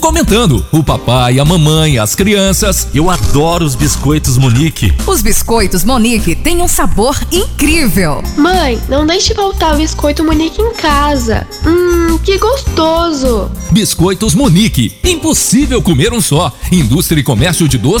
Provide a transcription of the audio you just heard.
comentando, o papai, a mamãe, as crianças. Eu adoro os biscoitos Monique. Os biscoitos Monique têm um sabor incrível. Mãe, não deixe faltar o biscoito Monique em casa. Que gostoso. Biscoitos Monique, impossível comer um só. Indústria e Comércio de Doces